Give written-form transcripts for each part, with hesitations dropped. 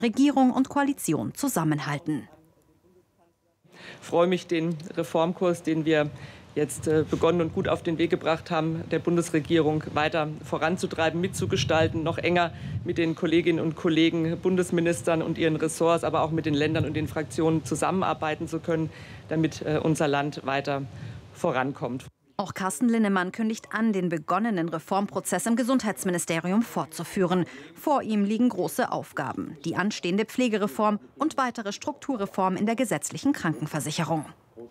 Regierung und Koalition zusammenhalten. Ich freue mich, den Reformkurs, den wir jetzt begonnen und gut auf den Weg gebracht haben, der Bundesregierung weiter voranzutreiben, mitzugestalten, noch enger mit den Kolleginnen und Kollegen, Bundesministern und ihren Ressorts, aber auch mit den Ländern und den Fraktionen zusammenarbeiten zu können, damit unser Land weiter vorankommt. Auch Carsten Linnemann kündigt an, den begonnenen Reformprozess im Gesundheitsministerium fortzuführen. Vor ihm liegen große Aufgaben: die anstehende Pflegereform und weitere Strukturreformen in der gesetzlichen Krankenversicherung.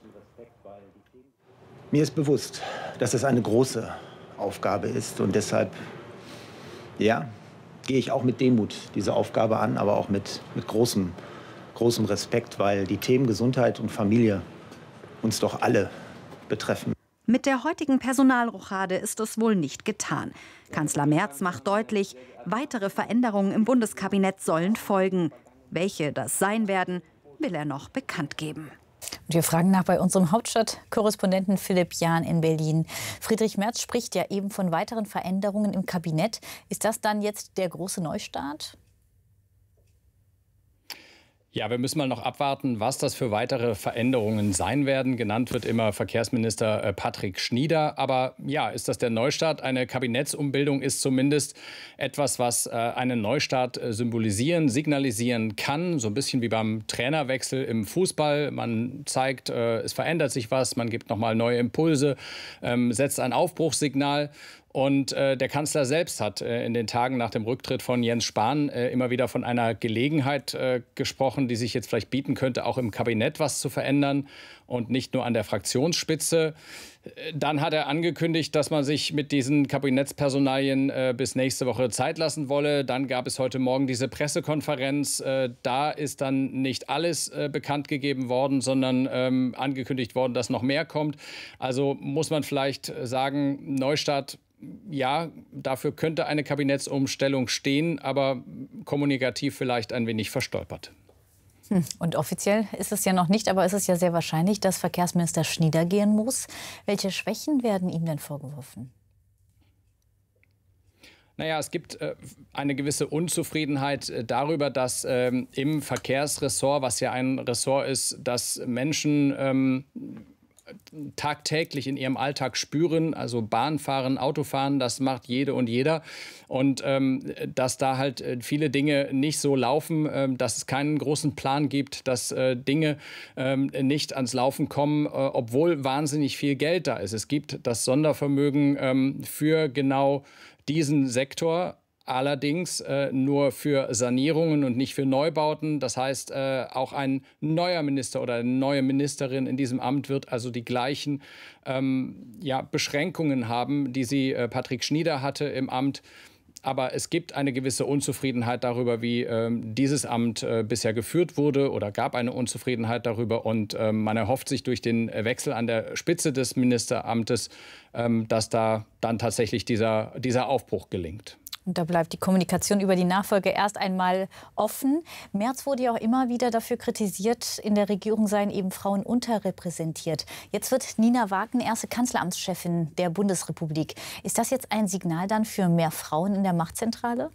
Mir ist bewusst, dass es eine große Aufgabe ist und deshalb, ja, gehe ich auch mit Demut diese Aufgabe an, aber auch mit großem Respekt, weil die Themen Gesundheit und Familie uns doch alle betreffen. Mit der heutigen Personalrochade ist es wohl nicht getan. Kanzler Merz macht deutlich, weitere Veränderungen im Bundeskabinett sollen folgen. Welche das sein werden, will er noch bekannt geben. Und wir fragen nach bei unserem Hauptstadtkorrespondenten Philipp Jahn in Berlin. Friedrich Merz spricht ja eben von weiteren Veränderungen im Kabinett. Ist das dann jetzt der große Neustart? Ja, wir müssen mal noch abwarten, was das für weitere Veränderungen sein werden. Genannt wird immer Verkehrsminister Patrick Schnieder. Aber ja, ist das der Neustart? Eine Kabinettsumbildung ist zumindest etwas, was einen Neustart symbolisieren, signalisieren kann. So ein bisschen wie beim Trainerwechsel im Fußball. Man zeigt, es verändert sich was, man gibt nochmal neue Impulse, setzt ein Aufbruchssignal. Und der Kanzler selbst hat in den Tagen nach dem Rücktritt von Jens Spahn immer wieder von einer Gelegenheit gesprochen, die sich jetzt vielleicht bieten könnte, auch im Kabinett was zu verändern und nicht nur an der Fraktionsspitze. Dann hat er angekündigt, dass man sich mit diesen Kabinettspersonalien bis nächste Woche Zeit lassen wolle. Dann gab es heute Morgen diese Pressekonferenz. Da ist dann nicht alles bekannt gegeben worden, sondern angekündigt worden, dass noch mehr kommt. Also muss man vielleicht sagen, Neustart. Ja, dafür könnte eine Kabinettsumstellung stehen, aber kommunikativ vielleicht ein wenig verstolpert. Und offiziell ist es ja noch nicht, aber es ist ja sehr wahrscheinlich, dass Verkehrsminister Schnieder gehen muss. Welche Schwächen werden ihm denn vorgeworfen? Naja, es gibt eine gewisse Unzufriedenheit darüber, dass im Verkehrsressort, was ja ein Ressort ist, dass Menschen tagtäglich in ihrem Alltag spüren, also Bahnfahren, Autofahren, das macht jede und jeder. Und dass da halt viele Dinge nicht so laufen, dass es keinen großen Plan gibt, dass Dinge nicht ans Laufen kommen, obwohl wahnsinnig viel Geld da ist. Es gibt das Sondervermögen für genau diesen Sektor. Allerdings nur für Sanierungen und nicht für Neubauten. Das heißt, auch ein neuer Minister oder eine neue Ministerin in diesem Amt wird also die gleichen Beschränkungen haben, die sie Patrick Schnieder hatte im Amt. Aber es gibt eine gewisse Unzufriedenheit darüber, wie dieses Amt bisher geführt wurde, oder gab eine Unzufriedenheit darüber. Und man erhofft sich durch den Wechsel an der Spitze des Ministeramtes, dass da dann tatsächlich dieser Aufbruch gelingt. Und da bleibt die Kommunikation über die Nachfolge erst einmal offen. Merz wurde ja auch immer wieder dafür kritisiert, in der Regierung seien eben Frauen unterrepräsentiert. Jetzt wird Nina Wagen erste Kanzleramtschefin der Bundesrepublik. Ist das jetzt ein Signal dann für mehr Frauen in der Machtzentrale?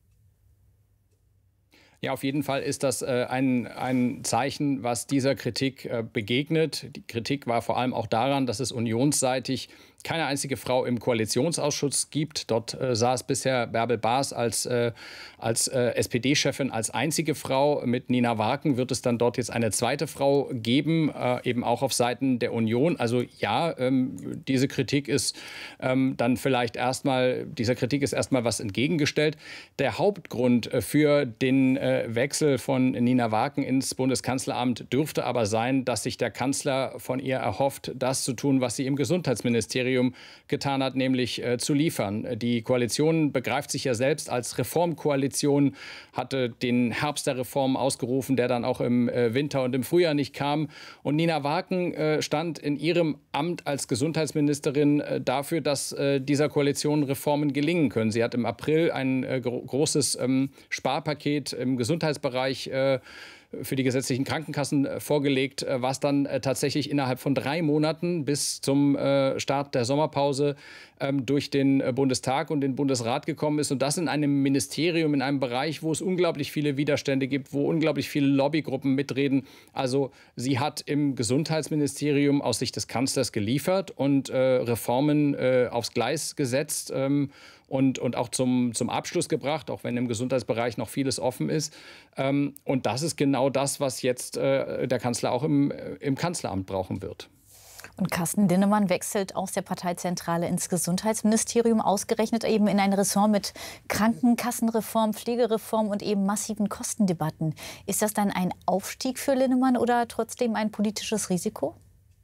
Ja, auf jeden Fall ist das ein Zeichen, was dieser Kritik begegnet. Die Kritik war vor allem auch daran, dass es unionsseitig keine einzige Frau im Koalitionsausschuss gibt. Dort saß bisher Bärbel Baas als SPD-Chefin als einzige Frau. Mit Nina Wagen wird es dann dort jetzt eine zweite Frau geben, eben auch auf Seiten der Union. Also ja, diese Kritik ist dann vielleicht erstmal, dieser Kritik ist erstmal was entgegengestellt. Der Hauptgrund für den Wechsel von Nina Wagen ins Bundeskanzleramt dürfte aber sein, dass sich der Kanzler von ihr erhofft, das zu tun, was sie im Gesundheitsministerium getan hat, nämlich zu liefern. Die Koalition begreift sich ja selbst als Reformkoalition, hatte den Herbst der Reform ausgerufen, der dann auch im Winter und im Frühjahr nicht kam. Und Nina Wagen stand in ihrem Amt als Gesundheitsministerin dafür, dass dieser Koalition Reformen gelingen können. Sie hat im April ein großes Sparpaket im Gesundheitsbereich für die gesetzlichen Krankenkassen vorgelegt, was dann tatsächlich innerhalb von 3 Monaten bis zum Start der Sommerpause durch den Bundestag und den Bundesrat gekommen ist. Und das in einem Ministerium, in einem Bereich, wo es unglaublich viele Widerstände gibt, wo unglaublich viele Lobbygruppen mitreden. Also sie hat im Gesundheitsministerium aus Sicht des Kanzlers geliefert und Reformen aufs Gleis gesetzt und auch zum Abschluss gebracht, auch wenn im Gesundheitsbereich noch vieles offen ist. Und das ist genau das, was jetzt der Kanzler auch im Kanzleramt brauchen wird. Und Carsten Linnemann wechselt aus der Parteizentrale ins Gesundheitsministerium, ausgerechnet eben in ein Ressort mit Krankenkassenreform, Pflegereform und eben massiven Kostendebatten. Ist das dann ein Aufstieg für Linnemann oder trotzdem ein politisches Risiko?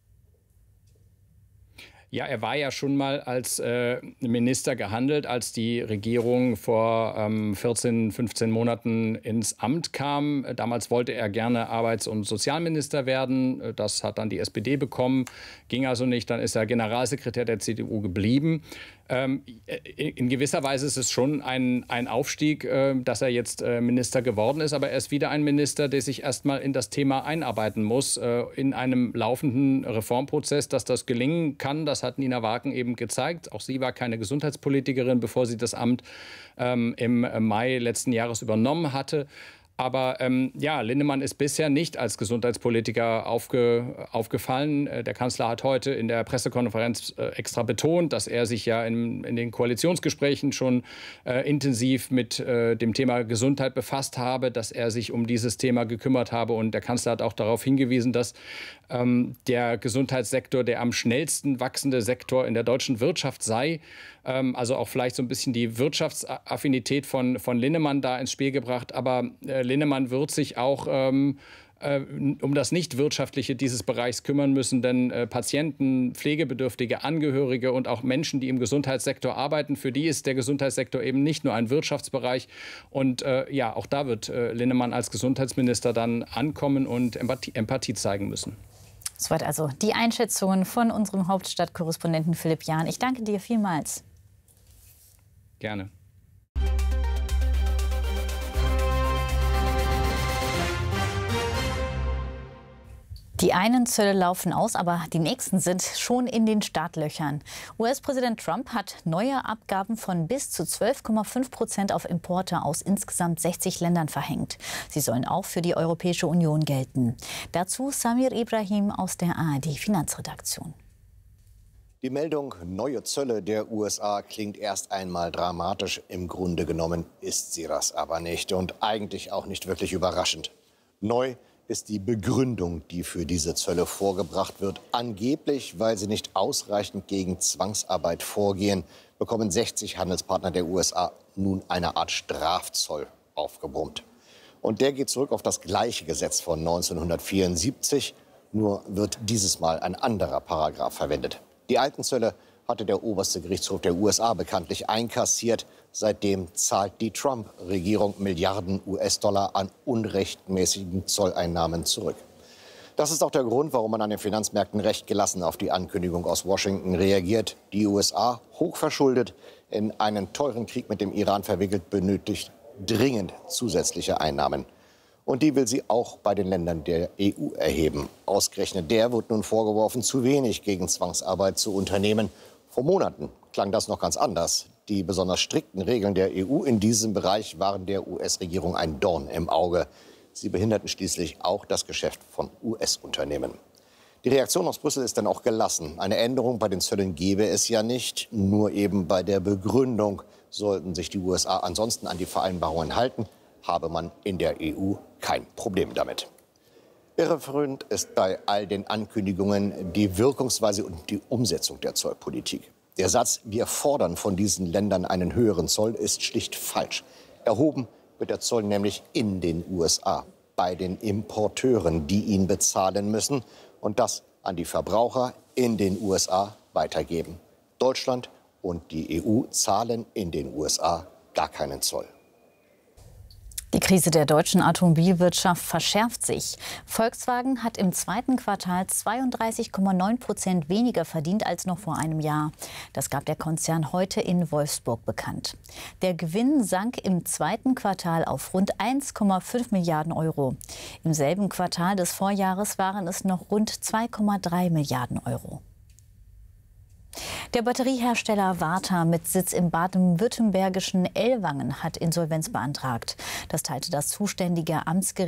Ja, er war ja schon mal als Minister gehandelt, als die Regierung vor 14, 15 Monaten ins Amt kam. Damals wollte er gerne Arbeits- und Sozialminister werden. Das hat dann die SPD bekommen, ging also nicht. Dann ist er Generalsekretär der CDU geblieben. In gewisser Weise ist es schon ein Aufstieg, dass er jetzt Minister geworden ist. Aber er ist wieder ein Minister, der sich erst mal in das Thema einarbeiten muss, in einem laufenden Reformprozess. Dass das gelingen kann, das hat Nina Waaken eben gezeigt. Auch sie war keine Gesundheitspolitikerin, bevor sie das Amt im Mai letzten Jahres übernommen hatte. Aber ja, Linnemann ist bisher nicht als Gesundheitspolitiker aufgefallen. Der Kanzler hat heute in der Pressekonferenz extra betont, dass er sich ja in den Koalitionsgesprächen schon intensiv mit dem Thema Gesundheit befasst habe, dass er sich um dieses Thema gekümmert habe. Und der Kanzler hat auch darauf hingewiesen, dass der Gesundheitssektor der am schnellsten wachsende Sektor in der deutschen Wirtschaft sei. Also auch vielleicht so ein bisschen die Wirtschaftsaffinität von Linnemann da ins Spiel gebracht. Aber Linnemann wird sich auch um das Nichtwirtschaftliche dieses Bereichs kümmern müssen. Denn Patienten, Pflegebedürftige, Angehörige und auch Menschen, die im Gesundheitssektor arbeiten, für die ist der Gesundheitssektor eben nicht nur ein Wirtschaftsbereich. Und ja, auch da wird Linnemann als Gesundheitsminister dann ankommen und Empathie zeigen müssen. Soweit also die Einschätzungen von unserem Hauptstadtkorrespondenten Philipp Jahn. Ich danke dir vielmals. Gerne. Die einen Zölle laufen aus, aber die nächsten sind schon in den Startlöchern. US-Präsident Trump hat neue Abgaben von bis zu 12,5% auf Importe aus insgesamt 60 Ländern verhängt. Sie sollen auch für die Europäische Union gelten. Dazu Samir Ibrahim aus der ARD-Finanzredaktion. Die Meldung neue Zölle der USA klingt erst einmal dramatisch. Im Grunde genommen ist sie das aber nicht und eigentlich auch nicht wirklich überraschend. Neu ist die Begründung, die für diese Zölle vorgebracht wird. Angeblich, weil sie nicht ausreichend gegen Zwangsarbeit vorgehen, bekommen 60 Handelspartner der USA nun eine Art Strafzoll aufgebrummt. Und der geht zurück auf das gleiche Gesetz von 1974, nur wird dieses Mal ein anderer Paragraph verwendet. Die alten Zölle hatte der oberste Gerichtshof der USA bekanntlich einkassiert. Seitdem zahlt die Trump-Regierung Milliarden US-Dollar an unrechtmäßigen Zolleinnahmen zurück. Das ist auch der Grund, warum man an den Finanzmärkten recht gelassen auf die Ankündigung aus Washington reagiert. Die USA, hochverschuldet, in einen teuren Krieg mit dem Iran verwickelt, benötigt dringend zusätzliche Einnahmen. Und die will sie auch bei den Ländern der EU erheben. Ausgerechnet der wird nun vorgeworfen, zu wenig gegen Zwangsarbeit zu unternehmen. Vor Monaten klang das noch ganz anders. Die besonders strikten Regeln der EU in diesem Bereich waren der US-Regierung ein Dorn im Auge. Sie behinderten schließlich auch das Geschäft von US-Unternehmen. Die Reaktion aus Brüssel ist dann auch gelassen. Eine Änderung bei den Zöllen gäbe es ja nicht. Nur eben bei der Begründung sollten sich die USA ansonsten an die Vereinbarungen halten, habe man in der EU kein Problem damit. Irreführend ist bei all den Ankündigungen die Wirkungsweise und die Umsetzung der Zollpolitik. Der Satz, wir fordern von diesen Ländern einen höheren Zoll, ist schlicht falsch. Erhoben wird der Zoll nämlich in den USA, bei den Importeuren, die ihn bezahlen müssen und das an die Verbraucher in den USA weitergeben. Deutschland und die EU zahlen in den USA gar keinen Zoll. Die Krise der deutschen Automobilwirtschaft verschärft sich. Volkswagen hat im zweiten Quartal 32,9% weniger verdient als noch vor einem Jahr. Das gab der Konzern heute in Wolfsburg bekannt. Der Gewinn sank im zweiten Quartal auf rund 1,5 Milliarden Euro. Im selben Quartal des Vorjahres waren es noch rund 2,3 Milliarden Euro. Der Batteriehersteller Varta mit Sitz im baden-württembergischen Ellwangen hat Insolvenz beantragt. Das teilte das zuständige Amtsgericht